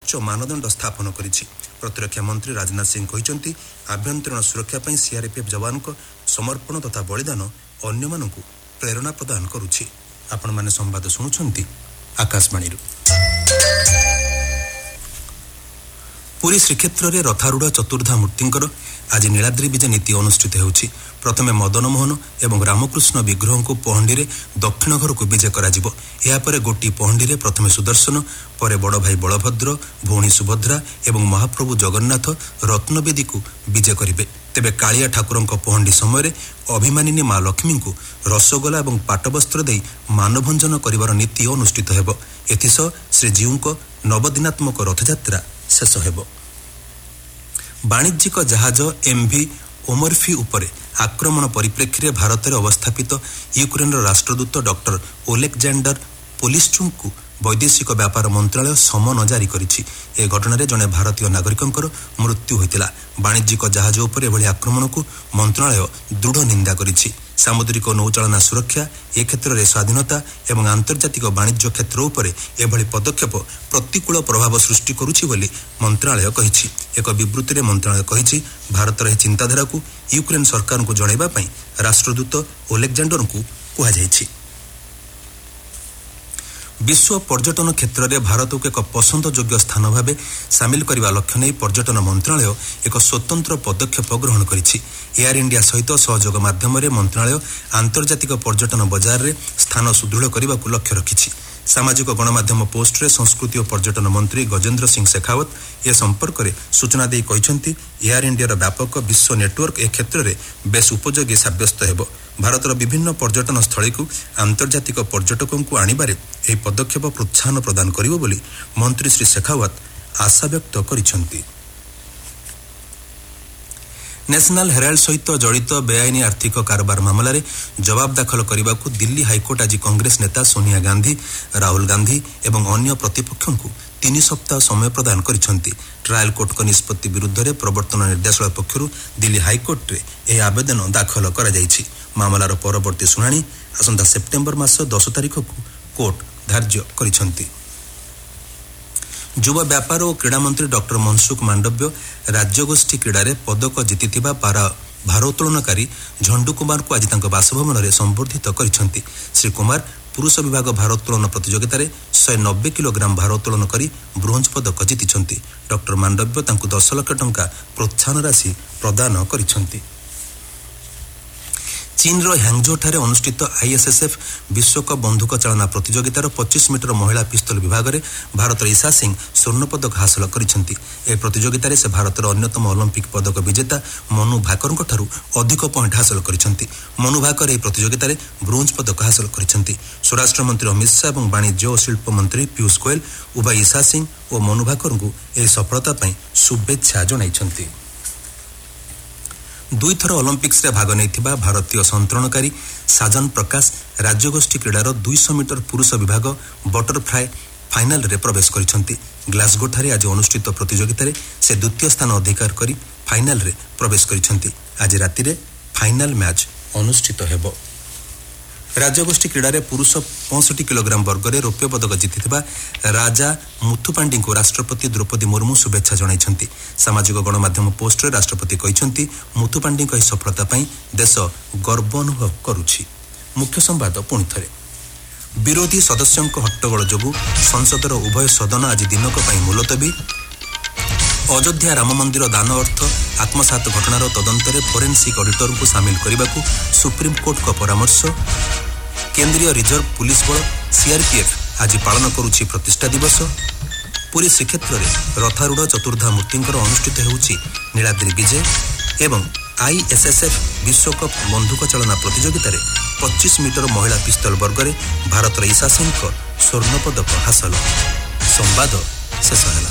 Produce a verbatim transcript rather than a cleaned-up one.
ସର୍ବୋଚ୍ଚ ମାନଦଣ୍ଡ ସ୍ଥାପନ କରିଛି। ପ୍ରତିରକ୍ଷା ମନ୍ତ୍ରୀ ରାଜନାଥ ସିଂ କହିଛନ୍ତି ଆଭ୍ୟନ୍ତରୀଣ ସୁରକ୍ଷା ପାଇଁ ସିଆର୍ପିଏଫ୍ ଯବାନଙ୍କ ସମର୍ପଣ ତଥା ବଳିଦାନ ଅନ୍ୟମାନଙ୍କୁ ପ୍ରେରଣା ପ୍ରଦାନ କରୁଛି। ଆପଣମାନେ ସମ୍ବାଦ ଶୁଣୁଛନ୍ତି ଆକାଶବାଣୀରୁ। ପୁରୀ ଶ୍ରୀକ୍ଷେତ୍ରରେ ରଥାରୂଢ଼ ଚତୁର୍ଦ୍ଧା ମୂର୍ତ୍ତିଙ୍କର ଆଜି ନୀଳାଦ୍ରି ବିଜେ ନୀତି ଅନୁଷ୍ଠିତ ହେଉଛି। ପ୍ରଥମେ ମଦନମୋହନ ଏବଂ ରାମକୃଷ୍ଣ ବିଗ୍ରହଙ୍କୁ ପହଣ୍ଡିରେ ଦକ୍ଷିଣ ଘରକୁ ବିଜେ କରାଯିବ। ଏହାପରେ ଗୋଟି ପହଣ୍ଡିରେ ପ୍ରଥମେ ସୁଦର୍ଶନ, ପରେ ବଡ଼ ଭାଇ ବଳଭଦ୍ର, ଭଉଣୀ ସୁଭଦ୍ରା ଏବଂ ମହାପ୍ରଭୁ ଜଗନ୍ନାଥ ରତ୍ନବେଦୀକୁ ବିଜେ କରିବେ। ତେବେ କାଳିଆ ଠାକୁରଙ୍କ ପହଣ୍ଡି ସମୟରେ ଅଭିମାନିନୀ ମା ଲକ୍ଷ୍ମୀଙ୍କୁ ରସଗୋଲା ଏବଂ ପାଟବସ୍ତ୍ର ଦେଇ ମାନଭଞ୍ଜନ କରିବାର ନୀତି ଅନୁଷ୍ଠିତ ହେବ। ଏଥିସହ ଶ୍ରୀଜୀଉଙ୍କ ନବଦିନାତ୍ମକ ରଥଯାତ୍ରା ଶେଷ ହେବ। ବାଣିଜ୍ୟିକ ଜାହାଜ ଏମ୍ଭି ଓମରଫି ଉପରେ ଆକ୍ରମଣ ପରିପ୍ରେକ୍ଷୀରେ ଭାରତରେ ଅବସ୍ଥାପିତ ୟୁକ୍ରେନର ରାଷ୍ଟ୍ରଦୂତ ଡକ୍ଟର ଓଲେକ୍ଜାଣ୍ଡର ପୋଲିଶ୍ଚୁଙ୍କୁ ବୈଦେଶିକ ବ୍ୟାପାର ମନ୍ତ୍ରଣାଳୟ ସମନ ଜାରି କରିଛି। ଏ ଘଟଣାରେ ଜଣେ ଭାରତୀୟ ନାଗରିକଙ୍କର ମୃତ୍ୟୁ ହୋଇଥିଲା। ବାଣିଜ୍ୟିକ ଜାହାଜ ଉପରେ ଏଭଳି ଆକ୍ରମଣକୁ ମନ୍ତ୍ରଣାଳୟ ଦୃଢ଼ ନିନ୍ଦା କରିଛି। ସାମୁଦ୍ରିକ ନୌଚାଳନା ସୁରକ୍ଷା, ଏ କ୍ଷେତ୍ରରେ ସ୍ୱାଧୀନତା ଏବଂ ଆନ୍ତର୍ଜାତିକ ବାଣିଜ୍ୟ କ୍ଷେତ୍ର ଉପରେ ଏଭଳି ପଦକ୍ଷେପ ପ୍ରତିକୂଳ ପ୍ରଭାବ ସୃଷ୍ଟି କରୁଛି ବୋଲି ମନ୍ତ୍ରଣାଳୟ କହିଛି। ଏକ ବିବୃତ୍ତିରେ ମନ୍ତ୍ରଣାଳୟ କହିଛି ଭାରତର ଏହି ଚିନ୍ତାଧାରାକୁ ୟୁକ୍ରେନ ସରକାରଙ୍କୁ ଜଣାଇବା ପାଇଁ ରାଷ୍ଟ୍ରଦୂତ ଓଲେକ୍ଜାଣ୍ଡରଙ୍କୁ କୁହାଯାଇଛି। ବିଶ୍ୱ ପର୍ଯ୍ୟଟନ କ୍ଷେତ୍ରରେ ଭାରତକୁ ଏକ ପସନ୍ଦଯୋଗ୍ୟ ସ୍ଥାନ ଭାବେ ସାମିଲ କରିବା ଲକ୍ଷ୍ୟ ନେଇ ପର୍ଯ୍ୟଟନ ମନ୍ତ୍ରଣାଳୟ ଏକ ସ୍ୱତନ୍ତ୍ର ପଦକ୍ଷେପ ଗ୍ରହଣ କରିଛି। ଏୟାର ଇଣ୍ଡିଆ ସହିତ ସହଯୋଗ ମାଧ୍ୟମରେ ମନ୍ତ୍ରଣାଳୟ ଆନ୍ତର୍ଜାତିକ ପର୍ଯ୍ୟଟନ ବଜାରରେ ସ୍ଥାନ ସୁଦୃଢ଼ କରିବାକୁ ଲକ୍ଷ୍ୟ ରଖିଛି। ସାମାଜିକ ଗଣମାଧ୍ୟମ ପୋଷ୍ଟରେ ସଂସ୍କୃତି ଓ ପର୍ଯ୍ୟଟନ ମନ୍ତ୍ରୀ ଗଜେନ୍ଦ୍ର ସିଂ ଶେଖାୱତ ଏ ସମ୍ପର୍କରେ ସୂଚନା ଦେଇ କହିଛନ୍ତି ଏୟାର ଇଣ୍ଡିଆର ବ୍ୟାପକ ବିଶ୍ୱ ନେଟୱାର୍କ ଏ କ୍ଷେତ୍ରରେ ବେଶ୍ ଉପଯୋଗୀ ସାବ୍ୟସ୍ତ ହେବ। ଭାରତର ବିଭିନ୍ନ ପର୍ଯ୍ୟଟନ ସ୍ଥଳୀକୁ ଆନ୍ତର୍ଜାତିକ ପର୍ଯ୍ୟଟକଙ୍କୁ ଆଣିବାରେ ଏହି ପଦକ୍ଷେପ ପ୍ରୋତ୍ସାହନ ପ୍ରଦାନ କରିବ ବୋଲି ମନ୍ତ୍ରୀ ଶ୍ରୀ ଶେଖାୱତ ଆଶାବ୍ୟକ୍ତ କରିଛନ୍ତି। ନ୍ୟାସନାଲ ହେରାଲ୍ଡ ସହିତ ଜଡ଼ିତ ବେଆଇନ ଆର୍ଥିକ କାରବାର ମାମଲାରେ ଜବାବ ଦାଖଲ କରିବାକୁ ଦିଲ୍ଲୀ ହାଇକୋର୍ଟ ଆଜି କଂଗ୍ରେସ ନେତା ସୋନିଆ ଗାନ୍ଧୀ, ରାହୁଲ ଗାନ୍ଧୀ ଏବଂ ଅନ୍ୟ ପ୍ରତିପକ୍ଷଙ୍କୁ ତିନି ସପ୍ତାହ ସମୟ ପ୍ରଦାନ କରିଛନ୍ତି। ଟ୍ରାଏଲ କୋର୍ଟଙ୍କ ନିଷ୍ପତ୍ତି ବିରୁଦ୍ଧରେ ପ୍ରବର୍ତ୍ତନ ନିର୍ଦ୍ଦେଶାଳୟ ପକ୍ଷରୁ ଦିଲ୍ଲୀ ହାଇକୋର୍ଟରେ ଏହି ଆବେଦନ ଦାଖଲ କରାଯାଇଛି। ମାମଲାର ପରବର୍ତ୍ତୀ ଶୁଣାଣି ଆସନ୍ତା ସେପ୍ଟେମ୍ବର ମାସ ଦଶ ତାରିଖକୁ କୋର୍ଟ ଧାର୍ଯ୍ୟ କରିଛନ୍ତି। ଯୁବ ବ୍ୟାପାର ଓ କ୍ରୀଡ଼ାମନ୍ତ୍ରୀ ଡକ୍ଟର ମନସୁଖ ମାଣ୍ଡବ୍ୟ ରାଜ୍ୟଗୋଷ୍ଠୀ କ୍ରୀଡ଼ାରେ ପଦକ ଜିତିଥିବା ପାରା ଭାରୋତ୍ତୋଳନକାରୀ ଝଣ୍ଡୁ କୁମାରଙ୍କୁ ଆଜି ତାଙ୍କ ବାସଭବନରେ ସମ୍ବର୍ଦ୍ଧିତ କରିଛନ୍ତି। ଶ୍ରୀ କୁମାର ପୁରୁଷ ବିଭାଗ ଭାରୋତ୍ତୋଳନ ପ୍ରତିଯୋଗିତାରେ ଶହେ ନବେ କିଲୋଗ୍ରାମ ଭାରୋତ୍ତୋଳନ କରି ବ୍ରୋଞ୍ଜ ପଦକ ଜିତିଛନ୍ତି। ଡକ୍ଟର ମାଣ୍ଡବ୍ୟ ତାଙ୍କୁ ଦଶ ଲକ୍ଷ ଟଙ୍କା ପ୍ରୋତ୍ସାହନ ରାଶି ପ୍ରଦାନ କରିଛନ୍ତି। ଚୀନର ହ୍ୟାଙ୍ଗଝୋଠାରେ ଅନୁଷ୍ଠିତ ଆଇଏସ୍ଏସ୍ଏଫ୍ ବିଶ୍ୱକପ୍ ବନ୍ଧୁକ ଚାଳନା ପ୍ରତିଯୋଗିତାର ପଚିଶ ମିଟର ମହିଳା ପିସ୍ତଲ ବିଭାଗରେ ଭାରତର ଇଶା ସିଂ ସ୍ୱର୍ଣ୍ଣପଦକ ହାସଲ କରିଛନ୍ତି। ଏହି ପ୍ରତିଯୋଗିତାରେ ସେ ଭାରତର ଅନ୍ୟତମ ଅଲିମ୍ପିକ ପଦକ ବିଜେତା ମନୁ ଭାକରଙ୍କଠାରୁ ଅଧିକ ପଏଣ୍ଟ ହାସଲ କରିଛନ୍ତି। ମନୁ ଭାକର ଏହି ପ୍ରତିଯୋଗିତାରେ ବ୍ରୋଞ୍ଜ ପଦକ ହାସଲ କରିଛନ୍ତି। ସ୍ୱରାଷ୍ଟ୍ରମନ୍ତ୍ରୀ ଅମିତ ଶାହା ଏବଂ ବାଣିଜ୍ୟ ଓ ଶିଳ୍ପ ମନ୍ତ୍ରୀ ପୀୟୁଷ ଗୋୟଲ ଉଭୟ ଇଶା ସିଂ ଓ ମନୁ ଭାକରଙ୍କୁ ଏହି ସଫଳତା ପାଇଁ ଶୁଭେଚ୍ଛା ଜଣାଇଛନ୍ତି। ଦୁଇଥର ଅଲିମ୍ପିକ୍ସରେ ଭାଗ ନେଇଥିବା ଭାରତୀୟ ସନ୍ତରଣକାରୀ ସାଜନ ପ୍ରକାଶ ରାଜ୍ୟଗୋଷ୍ଠୀ କ୍ରୀଡ଼ାର ଦୁଇଶହ ମିଟର ପୁରୁଷ ବିଭାଗ ବଟରଫ୍ଲାଏ ଫାଇନାଲରେ ପ୍ରବେଶ କରିଛନ୍ତି। ଗ୍ଲାସଗୋଠାରେ ଆଜି ଅନୁଷ୍ଠିତ ପ୍ରତିଯୋଗିତାରେ ସେ ଦ୍ୱିତୀୟ ସ୍ଥାନ ଅଧିକାର କରି ଫାଇନାଲରେ ପ୍ରବେଶ କରିଛନ୍ତି। ଆଜି ରାତିରେ ଫାଇନାଲ ମ୍ୟାଚ୍ ଅନୁଷ୍ଠିତ ହେବ। ରାଜ୍ୟଗୋଷ୍ଠୀ କ୍ରୀଡ଼ାରେ ପୁରୁଷ ପଞ୍ଚଷଠି କିଲୋଗ୍ରାମ ବର୍ଗରେ ରୌପ୍ୟ ପଦକ ଜିତିଥିବା ରାଜା ମୁଥୁପାଣ୍ଡିଙ୍କୁ ରାଷ୍ଟ୍ରପତି ଦ୍ରୌପଦୀ ମୁର୍ମୁ ଶୁଭେଚ୍ଛା ଜଣାଇଛନ୍ତି। ସାମାଜିକ ଗଣମାଧ୍ୟମ ପୋଷ୍ଟରେ ରାଷ୍ଟ୍ରପତି କହିଛନ୍ତି ମୁଥୁପାଣ୍ଡିଙ୍କ ଏହି ସଫଳତା ପାଇଁ ଦେଶ ଗର୍ବ ଅନୁଭବ କରୁଛି। ମୁଖ୍ୟ ସମ୍ବାଦ ପୁଣିଥରେ। ବିରୋଧୀ ସଦସ୍ୟଙ୍କ ହଟ୍ଟଗୋଳ ଯୋଗୁଁ ସଂସଦର ଉଭୟ ସଦନ ଆଜି ଦିନକ ପାଇଁ ମୁଲତବୀ। ଅଯୋଧ୍ୟା ରାମ ମନ୍ଦିର ଦାନ ଅର୍ଥ ଆତ୍ମସାତ ଘଟଣାର ତଦନ୍ତରେ ଫୋରେନ୍ସିକ୍ ଅଡିଟରଙ୍କୁ ସାମିଲ କରିବାକୁ ସୁପ୍ରିମକୋର୍ଟଙ୍କ ପରାମର୍ଶ। କେନ୍ଦ୍ରୀୟ ରିଜର୍ଭ ପୁଲିସ ବଳ ସିଆର୍ପିଏଫ୍ ଆଜି ପାଳନ କରୁଛି ପ୍ରତିଷ୍ଠା ଦିବସ। ପୁରୀ ଶ୍ରୀକ୍ଷେତ୍ରରେ ରଥାରୂଢ଼ ଚତୁର୍ଦ୍ଧା ମୂର୍ତ୍ତିଙ୍କର ଅନୁଷ୍ଠିତ ହେଉଛି ନୀଳାଦ୍ରି ବିଜେ ଏବଂ ଆଇଏସ୍ଏସ୍ଏଫ୍ ବିଶ୍ୱକପ୍ ବନ୍ଧୁକ ଚାଳନା ପ୍ରତିଯୋଗିତାରେ ପଚିଶ ମିଟର ମହିଳା ପିସ୍ତଲ ବର୍ଗରେ ଭାରତର ଇଶା ସିଂଙ୍କ ସ୍ୱର୍ଣ୍ଣପଦକ ହାସଲ। ସମ୍ବାଦ ଶେଷ ହେଲା।